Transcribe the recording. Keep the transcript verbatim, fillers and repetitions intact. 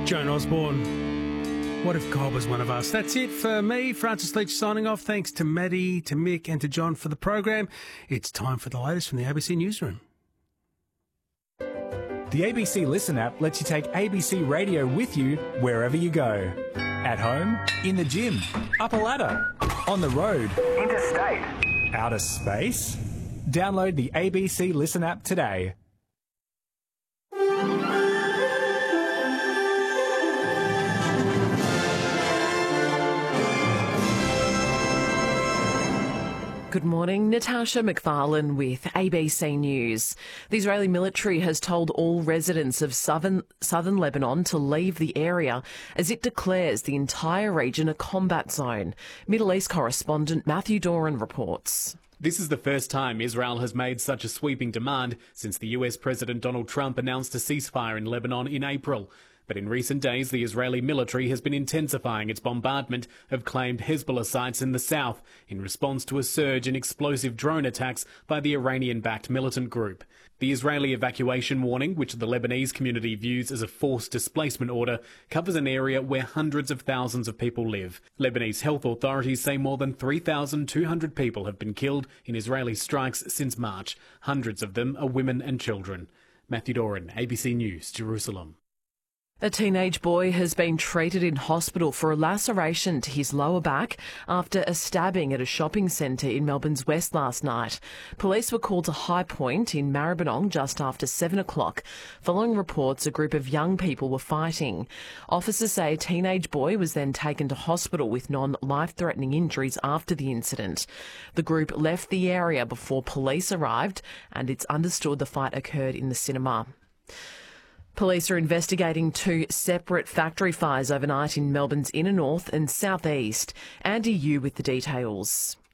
Joan Osborne. What if God was one of us? That's it for me, Francis Leach, signing off. Thanks to Maddie, to Mick and to John for the program. It's time for the latest from the A B C Newsroom. The A B C Listen app lets you take A B C Radio with you wherever you go. At home, in the gym, up a ladder, on the road, interstate, outer space. Download the A B C Listen app today. Good morning, Natasha McFarlane with A B C News. The Israeli military has told all residents of southern, southern Lebanon to leave the area as it declares the entire region a combat zone. Middle East correspondent Matthew Doran reports. This is the first time Israel has made such a sweeping demand since the U S President Donald Trump announced a ceasefire in Lebanon in April. But in recent days, the Israeli military has been intensifying its bombardment of claimed Hezbollah sites in the south in response to a surge in explosive drone attacks by the Iranian-backed militant group. The Israeli evacuation warning, which the Lebanese community views as a forced displacement order, covers an area where hundreds of thousands of people live. Lebanese health authorities say more than three thousand two hundred people have been killed in Israeli strikes since March. Hundreds of them are women and children. Matthew Doran, A B C News, Jerusalem. A teenage boy has been treated in hospital for a laceration to his lower back after a stabbing at a shopping centre in Melbourne's West last night. Police were called to High Point in Maribyrnong just after seven o'clock. Following reports, a group of young people were fighting. Officers say a teenage boy was then taken to hospital with non-life-threatening injuries after the incident. The group left the area before police arrived, and it's understood the fight occurred in the cinema. Police are investigating two separate factory fires overnight in Melbourne's inner north and southeast. Andy Yu with the details.